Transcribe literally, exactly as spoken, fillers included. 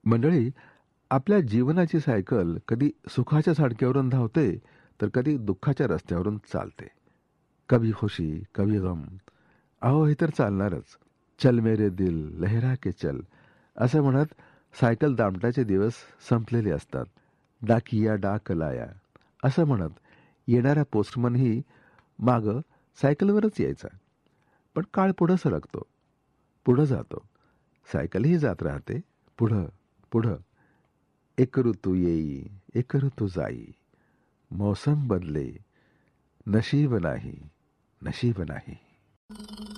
मंडळी, आपल्या जीवनाची सायकल कधी सुखाच्या सडक्यावरून धावते, तर कधी दुःखाच्या रस्त्यावरून चालते. कभी खुशी, कभी गम. अहो, हे तर चालणारच. चल मेरे दिल, लहरा के चल, असं म्हणत सायकल दामटाचे दिवस संपलेले असतात. डाकिया डाक लाया, असं म्हणत येणारा पोस्टमनही मागं सायकलवरच यायचा. पण काळ पुढं सरकतो, पुढं जातो. सायकलही जात राहते, पुढं, पुढं. एक ऋतू येई, एक ऋतू जाई. मौसम बदले, नशीब नाही, नशीब नाही.